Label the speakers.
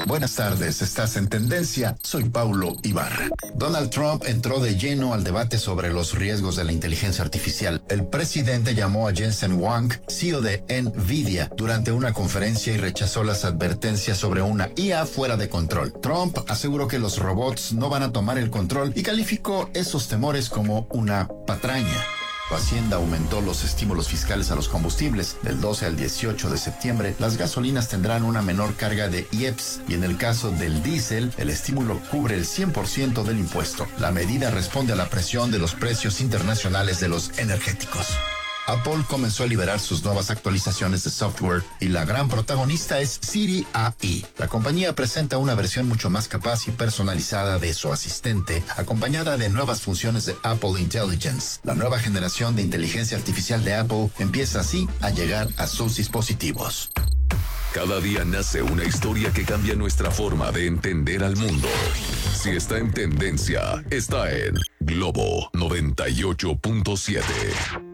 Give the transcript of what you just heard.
Speaker 1: Buenas tardes, estás en Tendencia, soy Paulo Ibarra. Donald Trump entró de lleno al debate sobre los riesgos de la inteligencia artificial. El presidente llamó a Jensen Huang, CEO de Nvidia, durante una conferencia y rechazó las advertencias sobre una IA fuera de control. Trump aseguró que los robots no van a tomar el control y calificó esos temores como una patraña. Hacienda aumentó los estímulos fiscales a los combustibles. Del 12 al 18 de septiembre, las gasolinas tendrán una menor carga de IEPS y en el caso del diésel, el estímulo cubre el 100% del impuesto. La medida responde a la presión de los precios internacionales de los energéticos. Apple comenzó a liberar sus nuevas actualizaciones de software y la gran protagonista es Siri AI. La compañía presenta una versión mucho más capaz y personalizada de su asistente, acompañada de nuevas funciones de Apple Intelligence. La nueva generación de inteligencia artificial de Apple empieza así a llegar a sus dispositivos.
Speaker 2: Cada día nace una historia que cambia nuestra forma de entender al mundo. Si está en tendencia, está en Globo 98.7.